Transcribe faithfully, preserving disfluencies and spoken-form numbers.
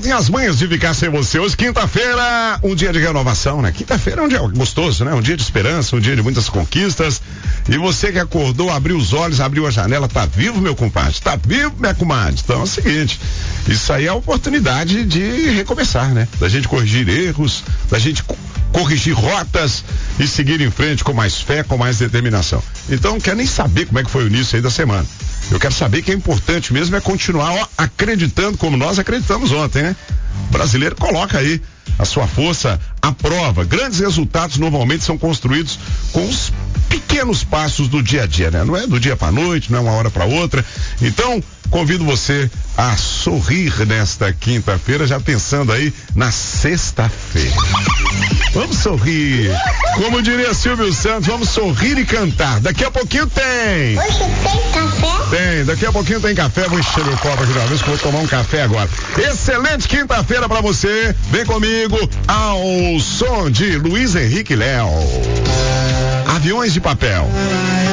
tem as manhas de ficar sem você. Hoje, quinta-feira, um dia de renovação, né? Quinta-feira é um dia gostoso, né? Um dia de esperança, um dia de muitas conquistas. E você que acordou, abriu os olhos, abriu a janela, tá vivo, meu compadre? Tá vivo, minha comadre? Então é o seguinte, isso aí é a oportunidade de recomeçar, né? Da gente corrigir erros, da gente co- corrigir rotas e seguir em frente com mais fé, com mais determinação. Então, não quero nem saber como é que foi o início aí da semana. Eu quero saber que é importante mesmo é continuar ó, acreditando como nós acreditamos ontem, né? O brasileiro coloca aí a sua força à prova. Grandes resultados normalmente são construídos com os pequenos passos do dia a dia, né? Não é do dia pra noite, não é uma hora pra outra. Então, convido você a sorrir nesta quinta-feira, já pensando aí na sexta-feira. Vamos sorrir. Como diria Silvio Santos, vamos sorrir e cantar. Daqui a pouquinho tem. Hoje tem café? Tem, daqui a pouquinho tem café. Vou encher meu copo aqui de uma vez que eu vou tomar um café agora. Excelente quinta-feira pra você. Vem comigo ao som de Luiz Henrique Léo. Aviões de papel.